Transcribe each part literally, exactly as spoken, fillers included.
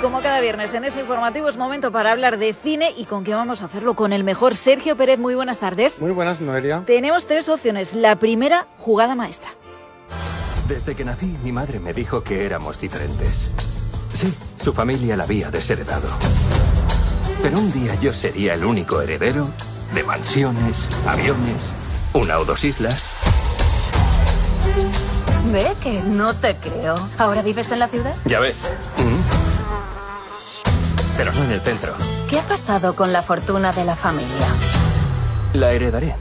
como cada viernes en este informativo es momento para hablar de cine. ¿Y con qué vamos a hacerlo? Con el mejor Sergio Pérez. Muy buenas tardes. Muy buenas, Noelia. Tenemos tres opciones. La primera, jugada maestra. Desde que nací, mi madre me dijo que éramos diferentes. Sí, su familia la había desheredado. Pero un día yo sería el único heredero de mansiones, aviones, una o dos islas. Ve que no te creo. ¿Ahora vives en la ciudad? Ya ves. ¿Mm? Pero no en el centro. ¿Qué ha pasado con la fortuna de la familia? La heredaré.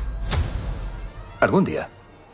Algún día.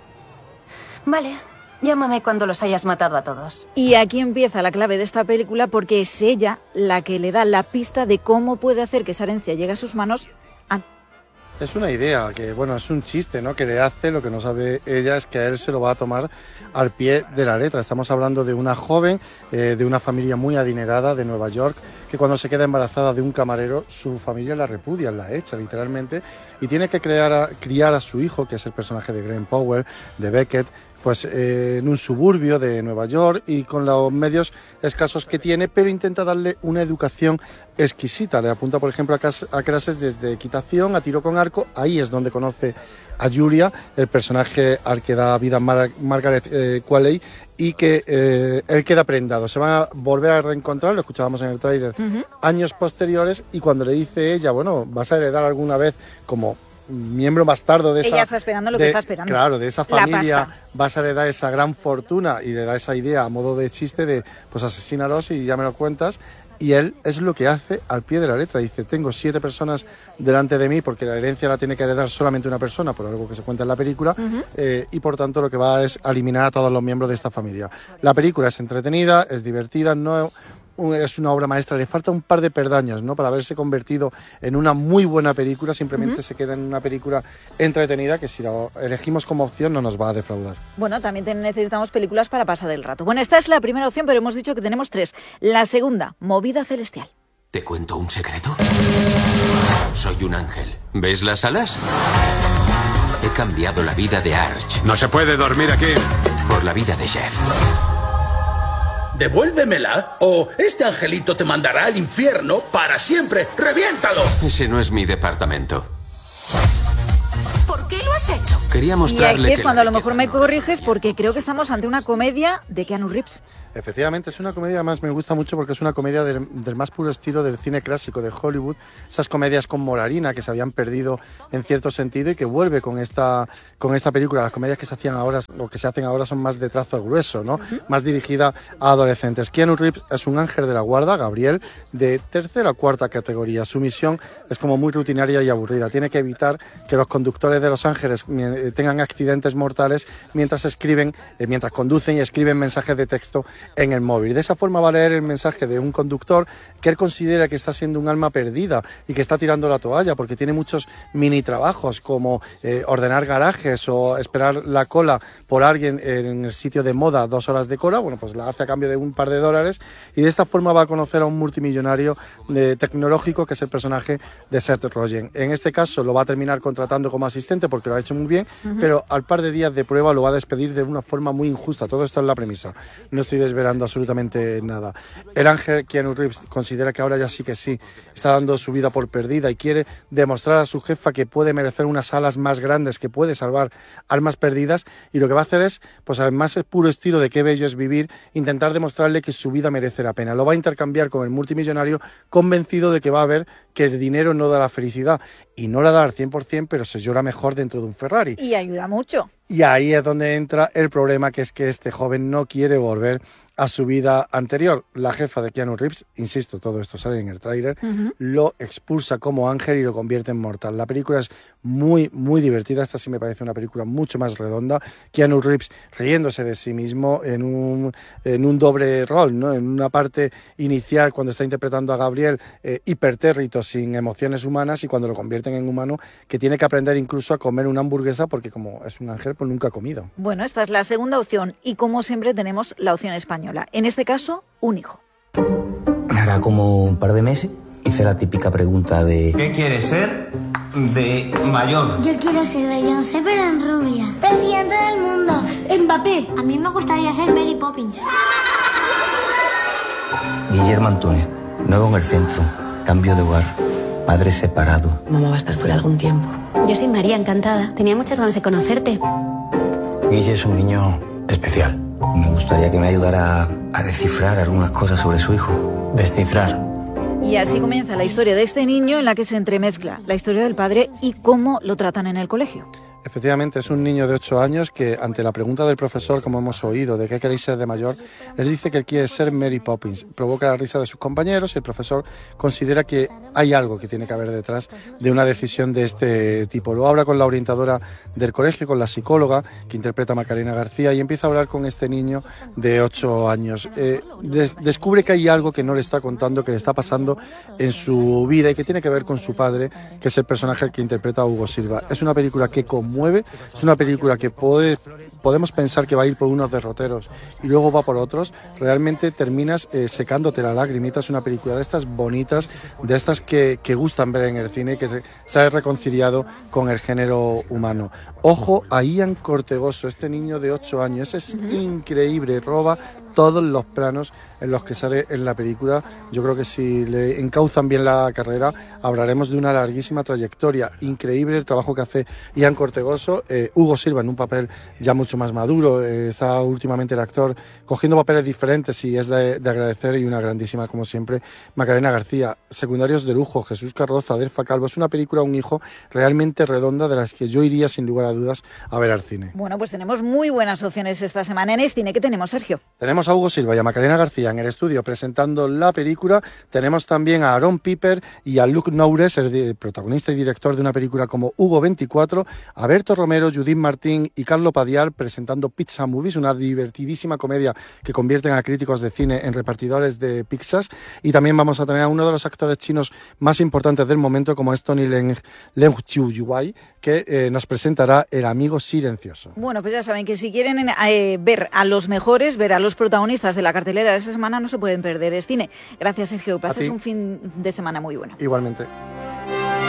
Vale. Llámame cuando los hayas matado a todos. Y aquí empieza la clave de esta película, porque es ella la que le da la pista de cómo puede hacer que esa herencia llegue a sus manos. Ah. Es una idea, que bueno, es un chiste, ¿no? Que le hace, lo que no sabe ella es que a él se lo va a tomar al pie de la letra. Estamos hablando de una joven, eh, de una familia muy adinerada de Nueva York, que cuando se queda embarazada de un camarero, su familia la repudia, la echa literalmente, y tiene que crear a, criar a su hijo, que es el personaje de Glenn Powell, de Beckett, pues eh, en un suburbio de Nueva York y con los medios escasos que tiene, pero intenta darle una educación exquisita. Le apunta, por ejemplo, a, cas- a clases desde equitación, a tiro con arco. Ahí es donde conoce a Julia, el personaje al que da vida Mar- Margaret eh, Qualley, y que eh, él queda prendado. Se van a volver a reencontrar, lo escuchábamos en el tráiler, uh-huh. años posteriores, y cuando le dice ella, bueno, vas a heredar alguna vez como miembro bastardo de esa... Ella está esperando lo de, que está esperando. Claro, de esa familia vas a heredar esa gran fortuna, y le da esa idea a modo de chiste de, pues asesínalos y ya me lo cuentas. Y él es lo que hace al pie de la letra. Dice, tengo siete personas delante de mí, porque la herencia la tiene que heredar solamente una persona, por algo que se cuenta en la película, uh-huh. eh, y por tanto lo que va es a eliminar a todos los miembros de esta familia. La película es entretenida, es divertida, no... es una obra maestra, le falta un par de perdaños, ¿no? Para haberse convertido en una muy buena película. Simplemente uh-huh. se queda en una película entretenida que, si la elegimos como opción, no nos va a defraudar. Bueno, también necesitamos películas para pasar el rato. Bueno, esta es la primera opción, pero hemos dicho que tenemos tres. La segunda, Movida Celestial. ¿Te cuento un secreto? Soy un ángel. ¿Ves las alas? He cambiado la vida de Arch. No se puede dormir aquí. Por la vida de Jeff. Devuélvemela o este angelito te mandará al infierno para siempre. ¡Reviéntalo! Ese no es mi departamento. ¿Por qué lo has hecho? Quería mostrarle y aquí es que cuando a lo mejor no me corriges, porque creo que estamos ante una comedia de Keanu Reeves. Efectivamente, es una comedia, además me gusta mucho porque es una comedia del, del más puro estilo del cine clásico de Hollywood, esas comedias con moralina que se habían perdido en cierto sentido y que vuelve con esta, con esta película. Las comedias que se hacían ahora o que se hacen ahora son más de trazo grueso, ¿no? Uh-huh. Más dirigida a adolescentes. Keanu Reeves es un ángel de la guarda, Gabriel, de tercera o cuarta categoría. Su misión es como muy rutinaria y aburrida. Tiene que evitar que los conductores de Los Ángeles tengan accidentes mortales mientras escriben, eh, mientras conducen y escriben mensajes de texto en el móvil. De esa forma va a leer el mensaje de un conductor que él considera que está siendo un alma perdida y que está tirando la toalla porque tiene muchos mini trabajos como eh, ordenar garajes o esperar la cola por alguien en el sitio de moda, dos horas de cola. Bueno, pues la hace a cambio de un par de dólares, y de esta forma va a conocer a un multimillonario de, tecnológico, que es el personaje de Seth Rogen. En este caso lo va a terminar contratando como asistente porque lo ha hecho muy bien, uh-huh. pero al par de días de prueba lo va a despedir de una forma muy injusta. Todo esto es la premisa. No estoy desvelando absolutamente nada. El ángel Keanu Reeves considera que ahora ya sí que sí está dando su vida por perdida y quiere demostrar a su jefa que puede merecer unas alas más grandes, que puede salvar almas perdidas, y lo que va a hacer es, pues al más puro estilo de Qué bello es vivir, intentar demostrarle que su vida merece la pena. Lo va a intercambiar con el multimillonario, convencido de que va a ver que el dinero no da la felicidad, y no la da al cien por ciento, pero se llora mejor dentro de un Ferrari. Y ayuda mucho. Y ahí es donde entra el problema, que es que este joven no quiere volver a su vida anterior. La jefa de Keanu Reeves, insisto, todo esto sale en el tráiler, uh-huh. lo expulsa como ángel y lo convierte en mortal. La película es muy, muy divertida. Esta sí me parece una película mucho más redonda. Keanu Reeves riéndose de sí mismo en un, en un doble rol, ¿no? En una parte inicial, cuando está interpretando a Gabriel, eh, hipertérrito, sin emociones humanas, y cuando lo convierten en humano, que tiene que aprender incluso a comer una hamburguesa porque, como es un ángel, pues nunca ha comido. Bueno, esta es la segunda opción, y como siempre tenemos la opción española. En este caso, un hijo. Hará como un par de meses hice la típica pregunta de ¿qué quieres ser de mayor? Yo quiero ser Beyoncé, pero en rubia. Presidente del mundo. Mbappé. A mí me gustaría ser Mary Poppins. Guillermo Antonio. Nuevo en el centro, cambio de hogar, padre separado. Mamá va a estar fuera algún tiempo. Yo soy María, encantada. Tenía muchas ganas de conocerte. Guille es un niño especial. Me gustaría que me ayudara a descifrar algunas cosas sobre su hijo. Descifrar. Y así comienza la historia de este niño en la que se entremezcla la historia del padre y cómo lo tratan en el colegio. Efectivamente, es un niño de ocho años que, ante la pregunta del profesor, como hemos oído, de qué queréis ser de mayor, él dice que él quiere ser Mary Poppins. Provoca la risa de sus compañeros y el profesor considera que hay algo que tiene que haber detrás de una decisión de este tipo. Lo habla con la orientadora del colegio, con la psicóloga, que interpreta a Macarena García, y empieza a hablar con este niño de ocho años. Eh, de- descubre que hay algo que no le está contando, que le está pasando en su vida y que tiene que ver con su padre, que es el personaje que interpreta a Hugo Silva. Es una película que conmueve. Es una película que puede, podemos pensar que va a ir por unos derroteros y luego va por otros. Realmente terminas eh, secándote la lagrimita. Es una película de estas bonitas, de estas que, que gustan ver en el cine, que se, se ha reconciliado con el género humano. Ojo a Ian Cortegoso, este niño de ocho años. Es increíble, roba todos los planos en los que sale en la película. Yo creo que si le encauzan bien la carrera, hablaremos de una larguísima trayectoria. Increíble el trabajo que hace Ian Cortegoso. eh, Hugo Silva en un papel ya mucho más maduro. eh, está últimamente el actor cogiendo papeles diferentes y es de, de agradecer, y una grandísima, como siempre, Macarena García. Secundarios de lujo, Jesús Carroza, Delfa Calvo. Es una película, un hijo realmente redonda, de las que yo iría sin lugar a dudas a ver al cine. Bueno, pues tenemos muy buenas opciones esta semana en Cine. ¿Qué tenemos, Sergio? Tenemos a Hugo Silva y a Macarena García en el estudio presentando la película. Tenemos también a Aaron Piper y a Luke Noures, el di- protagonista y director de una película como Hugo veinticuatro, a Berto Romero, Judith Martín y Carlo Padial presentando Pizza Movies, una divertidísima comedia que convierten a críticos de cine en repartidores de pizzas. Y también vamos a tener a uno de los actores chinos más importantes del momento, como es Tony Leung Leung Chiu Yuai, que eh, nos presentará El amigo silencioso. Bueno, pues ya saben que si quieren eh, ver a los mejores, ver a los protagonistas de la cartelera de esta semana, no se pueden perder Es Cine. Gracias, Sergio. A Pases ti. un fin de semana muy bueno. Igualmente.